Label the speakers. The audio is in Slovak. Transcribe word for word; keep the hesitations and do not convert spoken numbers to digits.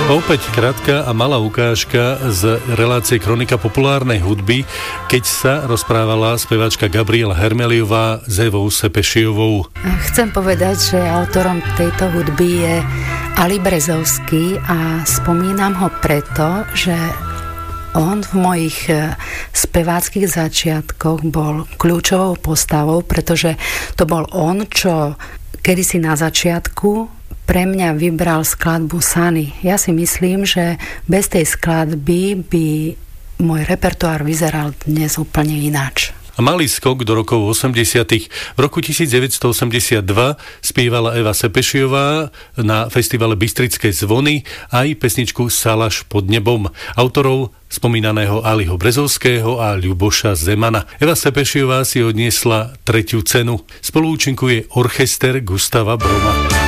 Speaker 1: Opäť krátka a malá ukážka z relácie Kronika populárnej hudby, keď sa rozprávala speváčka Gabriela Hermeliová s Evou Sepešiovou.
Speaker 2: Chcem povedať, že autorom tejto hudby je Ali Brezovský a spomínam ho preto, že on v mojich speváckých začiatkoch bol kľúčovou postavou, pretože to bol on, čo kedysi na začiatku pre mňa vybral skladbu Sany. Ja si myslím, že bez tej skladby by môj repertoár vyzeral dnes úplne ináč.
Speaker 1: A malý skok do rokov osemdesiatych. V roku devätnásťstoosemdesiatdva spievala Eva Sepešiová na festivale Bystrické zvony aj pesničku Salaš pod nebom autorov spomínaného Aliho Brezovského a Ľuboša Zemana. Eva Sepešiová si odniesla tretiu cenu. Spoluúčinkuje orchester Gustava Broma.